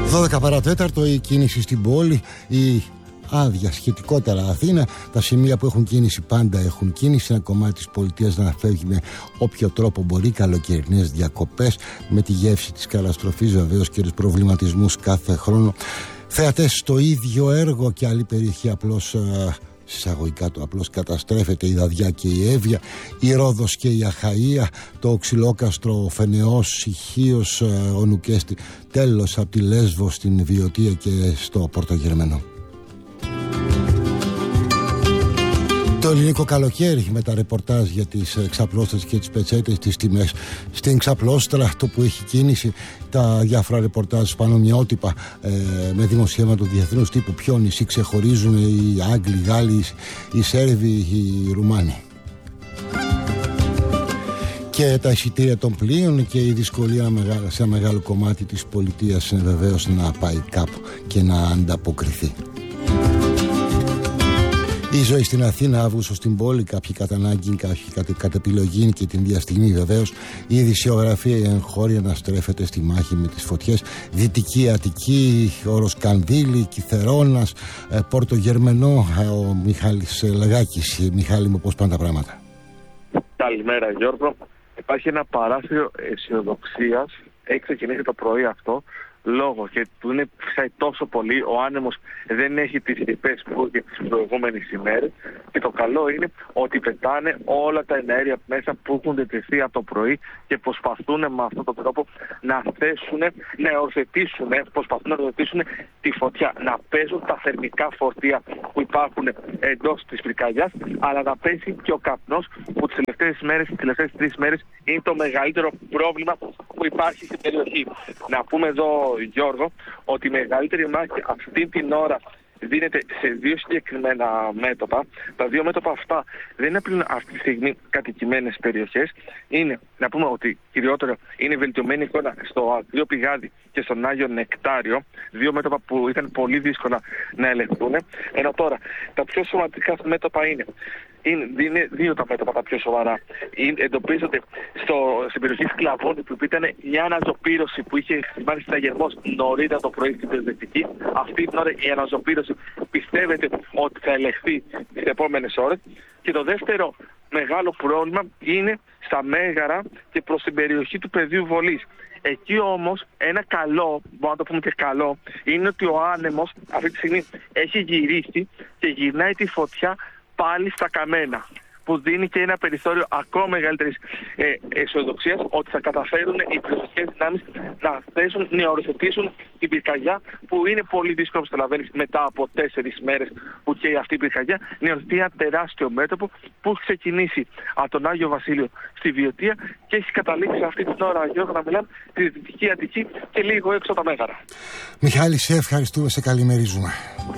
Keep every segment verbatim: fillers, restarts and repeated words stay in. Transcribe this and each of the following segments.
δώδεκα παρατέταρτο η κίνηση στην πόλη, η άδεια σχετικότερα Αθήνα. Τα σημεία που έχουν κίνηση πάντα έχουν κίνηση. Ένα κομμάτι της πολιτείας να φεύγει με όποιο τρόπο μπορεί, καλοκαιρινές διακοπές, με τη γεύση της καταστροφής βεβαίως και τους προβληματισμούς κάθε χρόνο. Θεατές στο ίδιο έργο και άλλη περιοχή απλώς, συσσαγωγικά το απλώς καταστρέφεται, η Δαδιά και η Εύβοια, η Ρόδος και η Αχαΐα, το Ξυλόκαστρο, ο Φενεός, η Χίος, ο Νουκέστη, τέλος από τη Λέσβο στην Βιωτία και στο Πορτογερμανό. Το ελληνικό καλοκαίρι με τα ρεπορτάζ για τις ξαπλώστρες και τις πετσέτες, τις τιμές στην ξαπλώστρα, το που έχει κίνηση, τα διάφορα ρεπορτάζ πανομοιότυπα ε, με δημοσίευμα του διεθνούς τύπου. Ποιο νησί ξεχωρίζουν οι Άγγλοι, οι Γάλλοι, οι Σέρβοι, οι Ρουμάνοι. Και τα εισιτήρια των πλοίων και η δυσκολία σε ένα μεγάλο κομμάτι της πολιτείας είναι βεβαίως να πάει κάπου και να ανταποκριθεί. Η ζωή στην Αθήνα, Αύγουστο στην πόλη, κάποιοι κατά ανάγκη, κάποιοι κατ, κατ' επιλογή και την ίδια στιγμή βεβαίως. Η ειδησιογραφία, η εγχώρια να στρέφεται στη μάχη με τις φωτιές. Δυτική Αττική, όρος Κανδύλη, Κιθερώνας, ε, Πορτογερμενό, ε, ο Μιχάλης Λαγάκης. Μιχάλη μου, πώς πάνε τα πράγματα? Καλημέρα Γιώργο. Υπάρχει ένα παράθυρο αισιοδοξίας. Έχει ξεκινήσει το πρωί αυτό. Λόγω και του είναι φυσάει τόσο πολύ, ο άνεμος δεν έχει τις ρηπές που είχε τις προηγούμενες ημέρες και το καλό είναι ότι πετάνε όλα τα εναέρια μέσα που έχουν τεθεί από το πρωί και προσπαθούν με αυτόν τον τρόπο να θέσουν, να οριοθετήσουν, προσπαθούν να οριοθετήσουν τη φωτιά, να παίζουν τα θερμικά φορτία που υπάρχουν εντός της πυρκαγιάς, αλλά να πέσει και ο καπνός που τις τελευταίες μέρες, τις τελευταίες τρεις μέρες είναι το μεγαλύτερο πρόβλημα που υπάρχει στην περιοχή. Να πούμε εδώ, Γιώργο, ότι η μεγαλύτερη μάχη αυτή την ώρα δίνεται σε δύο συγκεκριμένα μέτωπα. Τα δύο μέτωπα αυτά δεν είναι πλέον αυτή τη στιγμή κατοικημένες περιοχές. Είναι, να πούμε ότι κυριότερο είναι βελτιωμένη εικόνα στο Αγρίο Πηγάδι και στον Άγιο Νεκτάριο. Δύο μέτωπα που ήταν πολύ δύσκολα να ελεγχθούν. Ενώ τώρα τα πιο σημαντικά μέτωπα είναι, είναι, είναι δύο τα μέτωπα τα πιο σοβαρά. Είναι, εντοπίζονται στο, στην περιοχή Σκλαβώνη που ήταν μια αναζωπήρωση που είχε σημάνει συναγερμός νωρίτερα το πρωί στην Πυροσβεστική. Αυτή την ώρα η αναζωπήρωση πιστεύετε ότι θα ελεγχθεί τις επόμενες ώρες. Και το δεύτερο μεγάλο πρόβλημα είναι στα Μέγαρα και προς την περιοχή του πεδίου Βολής. Εκεί όμως ένα καλό, μπορούμε να το πούμε και καλό, είναι ότι ο άνεμος αυτή τη στιγμή έχει γυρίσει και γυρνάει τη φωτιά πάλι στα καμένα, που δίνει και ένα περιθώριο ακόμα μεγαλύτερης ε, αισιοδοξίας ότι θα καταφέρουν οι πυροσβεστικές δυνάμεις να θέσουν, να οριοθετήσουν την πυρκαγιά, που είναι πολύ δύσκολο να καταλαβαίνεις μετά από τέσσερις μέρες που καίει αυτή η πυρκαγιά. Είναι ένα τεράστιο μέτωπο που έχει ξεκινήσει από τον Άγιο Βασίλειο στη Βιωτία και έχει καταλήξει αυτή την ώρα, Γιώργο, να μιλάμε στη Δυτική Αττική και λίγο έξω από τα Μέγαρα. Μιχάλη, σε ευχαριστούμε, σε καλημερίζουμε.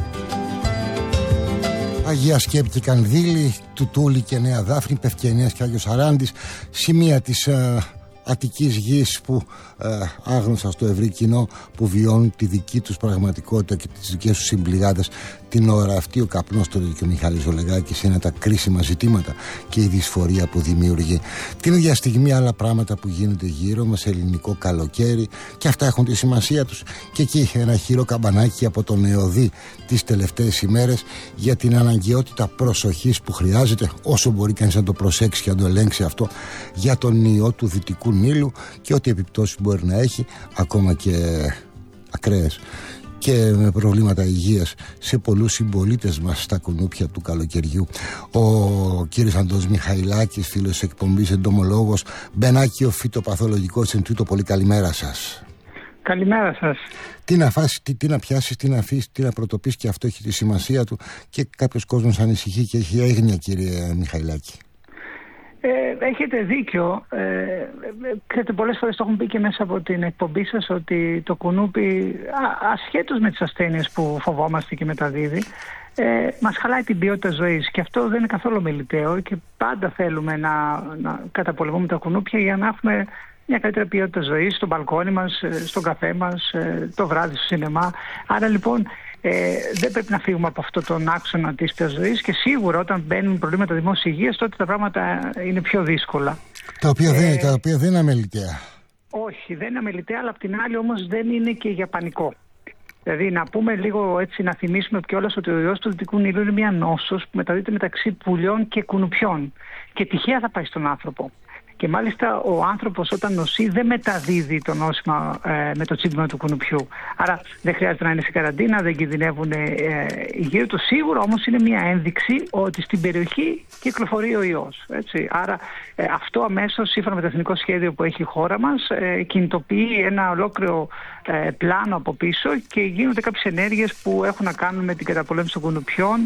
Αγία Σκέπτη, Κανδύλη, Τουτούλη και Νέα Δάφνη, Πευκενίας και Άγιος Αράντης, σημεία της ε, Αττικής γης που ε, άγνωσαν στο ευρύ κοινό, που βιώνουν τη δική τους πραγματικότητα και τις δικές τους συμπληγάδες την ώρα αυτή. Ο καπνός του και ο Μιχάλης Λαγάκης είναι τα κρίσιμα ζητήματα και η δυσφορία που δημιουργεί. Την ίδια στιγμή άλλα πράγματα που γίνονται γύρω μας, ελληνικό καλοκαίρι, και αυτά έχουν τη σημασία τους. Και εκεί ένα χειρό καμπανάκι από τον ΕΟΔΗ τις τελευταίες ημέρες για την αναγκαιότητα προσοχής που χρειάζεται, όσο μπορεί κανείς να το προσέξει και να το ελέγξει αυτό, για τον ιό του Δυτικού Νείλου και ό,τι επιπτώσεις μπορεί να έχει, ακόμα και ακραίες και με προβλήματα υγείας σε πολλούς συμπολίτες μας στα κουνούπια του καλοκαιριού. Ο κύριος Αντώνης Μιχαηλάκης, φίλος της εκπομπής, εντομολόγος, μπενάκιο φυτοπαθολογικό Ινστιτούτο. Πολύ καλημέρα σας. Καλημέρα σας. Τι να φάσεις, τι, τι να πιάσεις, τι να αφήσεις, τι να πρωτοπείς, και αυτό έχει τη σημασία του και κάποιος κόσμος ανησυχεί και έχει έγνοια, κύριε Μιχαηλάκη. Ε, έχετε δίκιο. Ε, ξέρετε, πολλές φορές το έχουν πει και μέσα από την εκπομπή σας ότι το κουνούπι, α, ασχέτως με τις ασθένειες που φοβόμαστε και μεταδίδει, ε, μας χαλάει την ποιότητα ζωής, και αυτό δεν είναι καθόλου μελιτέο, και πάντα θέλουμε να, να καταπολεμούμε τα κουνούπια για να έχουμε μια καλύτερη ποιότητα ζωής στο μπαλκόνι μας, στον καφέ μας, το βράδυ στο σινεμά. Άρα λοιπόν ε, δεν πρέπει να φύγουμε από αυτό τον άξονα της ζωής, και σίγουρα όταν μπαίνουν προβλήματα δημόσιας υγείας, τότε τα πράγματα είναι πιο δύσκολα. Τα οποία, ε, δεν, τα οποία δεν είναι αμεληταία. Όχι, δεν είναι αμεληταία, αλλά απ' την άλλη όμως δεν είναι και για πανικό. Δηλαδή, να πούμε λίγο έτσι, να θυμίσουμε κιόλας ότι ο ιός του Δυτικού Νείλου είναι μια νόσος που μεταδίδεται μεταξύ πουλιών και κουνουπιών. Και τυχαία θα πάει στον άνθρωπο. Και μάλιστα ο άνθρωπος όταν νοσεί δεν μεταδίδει το νόσημα ε, με το τσίπημα του κουνουπιού. Άρα δεν χρειάζεται να είναι σε καραντίνα, δεν κινδυνεύουν ε, γύρω του. Σίγουρα όμως είναι μια ένδειξη ότι στην περιοχή κυκλοφορεί ο ιός. Έτσι. Άρα ε, αυτό αμέσως, σύμφωνα με το εθνικό σχέδιο που έχει η χώρα μας, ε, κινητοποιεί ένα ολόκληρο ε, πλάνο από πίσω και γίνονται κάποιες ενέργειες που έχουν να κάνουν με την καταπολέμηση των κουνουπιών,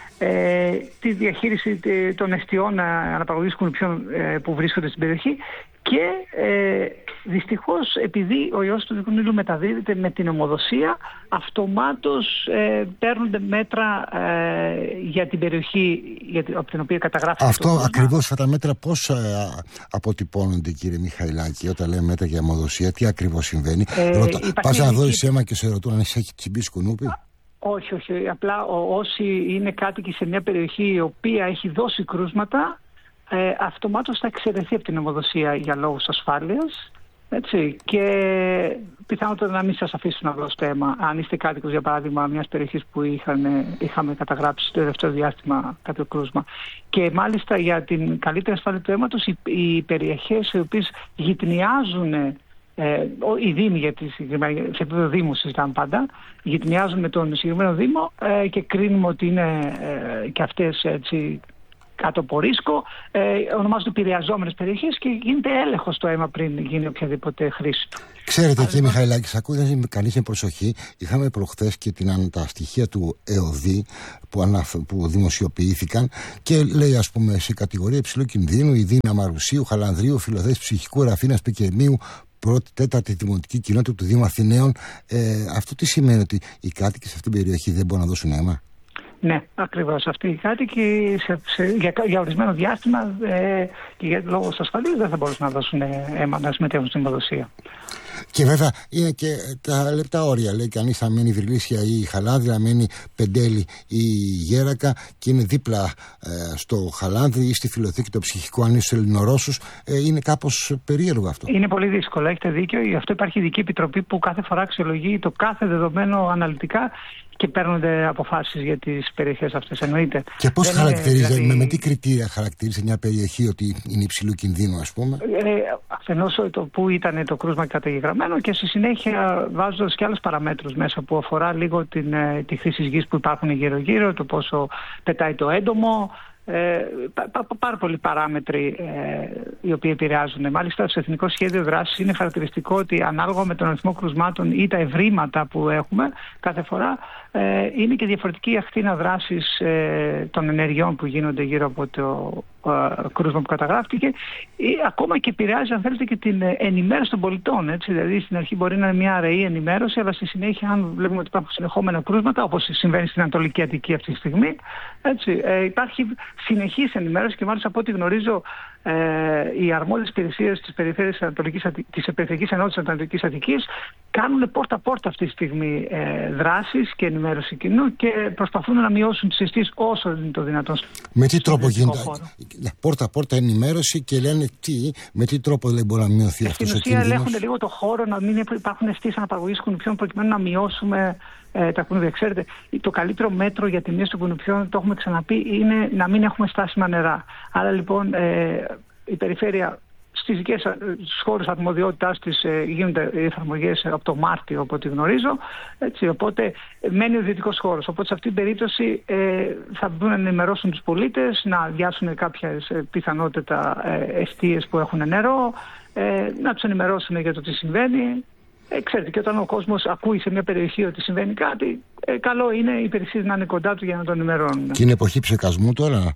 Ε, τη διαχείριση των εστιών αναπαραγωγής κουνουπιών ε, που βρίσκονται στην περιοχή και ε, δυστυχώς επειδή ο ιός του Δυτικού Νείλου μεταδίδεται με την αιμοδοσία, αυτομάτως ε, παίρνονται μέτρα ε, για την περιοχή για την, από την οποία καταγράφεται. Αυτό ακριβώς αυτά τα μέτρα πώς ε, αποτυπώνονται, κύριε Μιχαηλάκη, όταν λέμε μέτρα για αιμοδοσία, τι ακριβώς συμβαίνει? Ε, Ρωτώ, πας να δώσεις αίμα και σε ρωτούν αν έχει τσιμπήσει κουνούπι? Όχι, όχι. Απλά όσοι είναι κάτοικοι σε μια περιοχή η οποία έχει δώσει κρούσματα, ε, αυτομάτως θα εξαιρεθεί από την αιμοδοσία για λόγους ασφάλειας. Έτσι, και πιθανότατα να μην σας αφήσουν να δώσετε αίμα αν είστε κάτοικος, για παράδειγμα, μιας περιοχής που είχαν, είχαμε καταγράψει το τελευταίο διάστημα κάποιο κρούσμα. Και μάλιστα για την καλύτερη ασφάλεια του αίματος, οι, οι περιοχές οι οποίες γυτνιάζουν, Ε, οι δήμοι, γιατί σε επίπεδο δήμου συζητάμε πάντα, γυτνιάζουν με τον συγκεκριμένο δήμο ε, και κρίνουμε ότι είναι ε, και αυτές έτσι κάτω από ρίσκο, ε, ονομάζονται επηρεαζόμενες περιοχές και γίνεται έλεγχος στο αίμα πριν γίνει οποιαδήποτε χρήση του. Ξέρετε, κύριε Μιχαηλάκη, σας ακούγεται κανείς με προσοχή. Είχαμε προχθές και την, τα στοιχεία του ΕΟΔΗ που, αναφ, που δημοσιοποιήθηκαν και λέει, ας πούμε, σε κατηγορία υψηλού κινδύνου η Δίνα Μαρουσίου, Χαλανδρίου, Φιλοθέση Ψυχικού, Ραφίνας, Πικερμίου, πρώτη, τέταρτη δημοτική κοινότητα του Δήμου Αθηναίων. Ε, αυτό τι σημαίνει? Ότι οι κάτοικοι σε αυτήν την περιοχή δεν μπορούν να δώσουν αίμα? Ναι, ακριβώς. Αυτοί οι κάτοικοι σε, σε, για, για ορισμένο διάστημα ε, και για λόγους ασφαλείας δεν θα μπορούσαν να δώσουν αίμα, να συμμετέχουν στην αιμοδοσία. Και βέβαια είναι και τα λεπτά όρια. Λέει κανείς θα μένει Βρυλίσια ή Χαλάνδρη, να μένει Πεντέλη ή Γέρακα και είναι δίπλα ε, στο Χαλάνδρη ή στη Φιλοθήκη το ψυχικό, αν είναι στους Ελληνορώσους. Ε, είναι κάπως περίεργο αυτό. Είναι πολύ δύσκολο, έχετε δίκιο. Γι' αυτό υπάρχει ειδική επιτροπή που κάθε φορά αξιολογεί το κάθε δεδομένο αναλυτικά και παίρνονται αποφάσεις για τις περιοχές αυτές, εννοείται. Και πώς χαρακτηρίζει, δηλαδή, με, με τι κριτήρια χαρακτηρίζει μια περιοχή ότι είναι υψηλού κινδύνου, ας πούμε? Ε, αφενός το που ήταν το κρούσμα καταγεγραμμένο και στη συνέχεια βάζοντας και άλλες παραμέτρους μέσα που αφορά λίγο την, τη χρήση γης που υπάρχουν γύρω-γύρω, το πόσο πετάει το έντομο. Ε, πά, πά, πάρα πολλοί παράμετροι ε, οι οποίοι επηρεάζουν. Μάλιστα, στο Εθνικό Σχέδιο Δράσης είναι χαρακτηριστικό ότι ανάλογα με τον αριθμό κρουσμάτων ή τα ευρήματα που έχουμε κάθε φορά, ε, είναι και διαφορετική η ακτίνα δράσης ε, των ενεργειών που γίνονται γύρω από το ε, κρούσμα που καταγράφτηκε, ή ακόμα και επηρεάζει, αν θέλετε, και την ενημέρωση των πολιτών. Έτσι. Δηλαδή, στην αρχή μπορεί να είναι μια αραιή ενημέρωση, αλλά στη συνέχεια, αν βλέπουμε ότι υπάρχουν συνεχόμενα κρούσματα, όπως συμβαίνει στην Ανατολική Αττική αυτή τη στιγμή, έτσι, ε, υπάρχει συνεχής ενημέρωση και μάλιστα από ό,τι γνωρίζω ε, οι αρμόδιες υπηρεσίες της Περιφέρειας Ανατολικής Αττικής, της Περιφερειακής Ενότητας Ανατολικής Αττικής κάνουν πόρτα-πόρτα αυτή τη στιγμή ε, δράσεις και ενημέρωση κοινού και προσπαθούν να μειώσουν τις αισθήσεις όσο είναι το δυνατόν. Με τι τρόπο γίνεται? Πόρτα-πόρτα ενημέρωση και λένε τι, με τι τρόπο λέει, μπορεί να μειωθεί αυτός ο κίνδυνος? Στην ουσία ελέγχουν λίγο το χώρο, να μην υπάρχουν αισθήσεις αναπαραγωγής κουνουπιών προκειμένου να μειώσουμε Ε, τα κουνούπια. Ξέρετε, το καλύτερο μέτρο για τη μείωση των κουνουπιών, το έχουμε ξαναπεί, είναι να μην έχουμε στάσιμα νερά. Άρα λοιπόν ε, η περιφέρεια στις δικές τους χώρους αρμοδιότητάς της ε, γίνονται οι εφαρμογές από το Μάρτιο, από ό,τι γνωρίζω. Έτσι, οπότε μένει ο ιδιωτικός χώρος. Οπότε σε αυτή την περίπτωση ε, θα μπορούν να ενημερώσουν τους πολίτες, να αδειάσουν κάποιες ε, πιθανότητα ε, εστίες που έχουν νερό, ε, να τους ενημερώσουν για το τι συμβαίνει. Ε, ξέρετε, και όταν ο κόσμος ακούει σε μια περιοχή ότι συμβαίνει κάτι, ε, καλό είναι οι υπηρεσίες να είναι κοντά του για να τον ενημερώνουν. Και είναι εποχή ψεκασμού τώρα?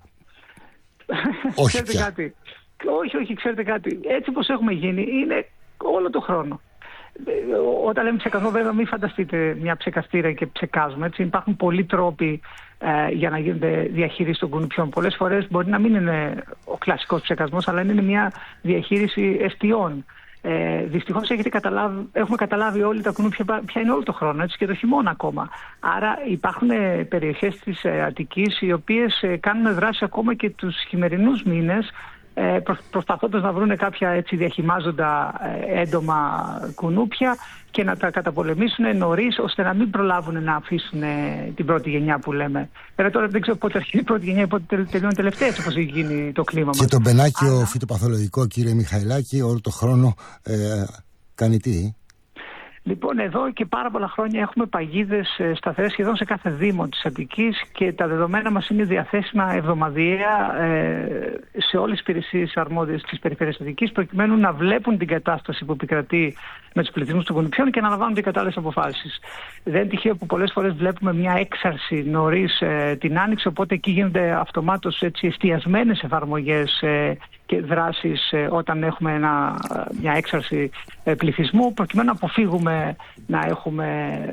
Όχι ξέρετε πια. Κάτι. Όχι, όχι, ξέρετε κάτι. Έτσι όπως έχουμε γίνει είναι όλο το χρόνο. Ε, όταν λέμε ψεκασμό, βέβαια μην φανταστείτε μια ψεκαστήρα και ψεκάζουμε. Έτσι. Υπάρχουν πολλοί τρόποι ε, για να γίνονται διαχείριση των κουνουπιών. Πολλές φορές μπορεί να μην είναι ο κλασικός ψεκασμός, αλλά είναι μια διαχείριση εστιών. Ε, δυστυχώς έχετε καταλάβει, έχουμε καταλάβει όλοι τα κουνούπια ποια είναι όλο το χρόνο, έτσι, και το χειμώνα ακόμα. Άρα υπάρχουν ε, περιοχές της ε, Αττικής οι οποίες ε, κάνουν δράση ακόμα και τους χειμερινούς μήνες, ε, προ, προσπαθώντας να βρουν κάποια έτσι διαχυμάζοντα ε, έντομα κουνούπια και να τα καταπολεμήσουν νωρίς, ώστε να μην προλάβουν να αφήσουν την πρώτη γενιά που λέμε. Βέβαια τώρα δεν ξέρω πότε αρχίζει η πρώτη γενιά ή πότε τελειώνει τελευταία, έτσι όπως έχει γίνει το κλίμα μας. Και το μπενάκιο Αλλά... φυτοπαθολογικό, κύριε Μιχαηλάκη, όλο το χρόνο ε, κάνει τι? Λοιπόν, εδώ και πάρα πολλά χρόνια έχουμε παγίδες σταθερές σχεδόν σε κάθε δήμο της Αττικής και τα δεδομένα μας είναι διαθέσιμα εβδομαδιαία ε, σε όλες τις υπηρεσίες αρμόδιες της Περιφέρειας Αττικής, προκειμένου να βλέπουν την κατάσταση που επικρατεί με τους πληθυσμούς των κουνουπιών και να λαμβάνουν και κατάλληλες αποφάσεις. Δεν είναι τυχαίο που πολλές φορές βλέπουμε μια έξαρση νωρίς ε, την Άνοιξη, οπότε εκεί γίνονται αυτομάτως έτσι εστιασμένες εφαρμογές ε, και δράσεις ε, όταν έχουμε ένα, μια έξαρση ε, πληθυσμού, προκειμένου να αποφύγουμε να έχουμε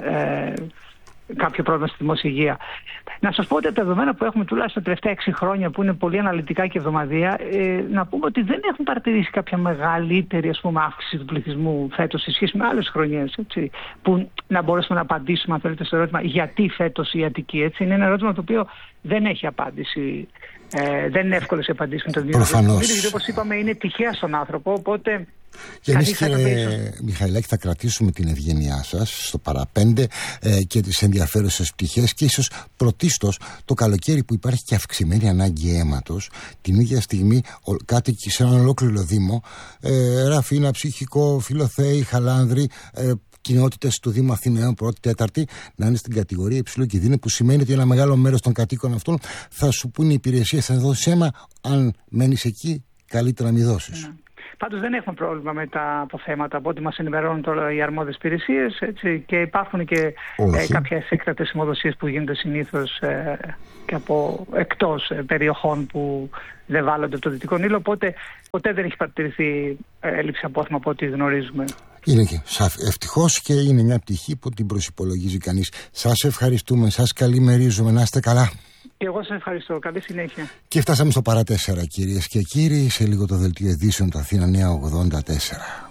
ε, κάποιο πρόβλημα στη δημόσια υγεία. Να σας πω ότι τα δεδομένα που έχουμε τουλάχιστον τα τελευταία έξι χρόνια, που είναι πολύ αναλυτικά και εβδομαδιαία, ε, να πούμε ότι δεν έχουν παρατηρήσει κάποια μεγαλύτερη, ας πούμε, αύξηση του πληθυσμού φέτος σε σχέση με άλλες χρονιές. Έτσι, που να μπορέσουμε να απαντήσουμε, αν θέλετε, στο ερώτημα γιατί φέτος η Αττική. Έτσι. Είναι ένα ερώτημα το οποίο δεν έχει απάντηση. Ε, δεν είναι εύκολο σε απαντήσει με τον ίδιο. Προφανώς. Γιατί, όπως είπαμε, είναι τυχαία στον άνθρωπο, οπότε. Και εμείς, κύριε Μιχαηλάκη, θα κρατήσουμε την ευγένειά σας στο παραπέντε ε, και τις ενδιαφέρουσες πτυχές, και ίσως πρωτίστως το καλοκαίρι που υπάρχει και αυξημένη ανάγκη αίματος, την ίδια στιγμή ο, κάτοικοι σε έναν ολόκληρο δήμο, ε, Ραφίνα, Ψυχικό, Φιλοθέη, Χαλάνδρη, ε, κοινότητες του Δήμου Αθηναίων πρώτη, τέταρτη, να είναι στην κατηγορία υψηλού κινδύνου, που σημαίνει ότι ένα μεγάλο μέρος των κατοίκων αυτών θα σου πούνε οι υπηρεσίες, θα δώσει αίμα, αν μένεις εκεί καλύτερα να μην δώσεις. Ναι. Πάντως δεν έχουμε πρόβλημα με τα αποθέματα, από ό,τι μας ενημερώνουν τώρα οι αρμόδιες υπηρεσίες, έτσι, και υπάρχουν και ε, κάποιες έκτακτες συμμοδοσίες που γίνονται συνήθως ε, και από εκτός ε, περιοχών που δεν βάλλονται από το Δυτικό Νείλο, οπότε ποτέ δεν έχει παρατηρηθεί ε, έλλειψη απόθεμα από ό,τι γνωρίζουμε. Είναι και ευτυχώς, και είναι μια πτυχή που την προσυπολογίζει κανείς. Σας ευχαριστούμε, σας καλημερίζουμε, να είστε καλά. Και εγώ σας ευχαριστώ. Καλή συνέχεια. Και φτάσαμε στο παρά τέσσερα, κυρίες και κύριοι. Σε λίγο το δελτίο ειδήσεων του Αθήνα Νέα ογδόντα τέσσερα.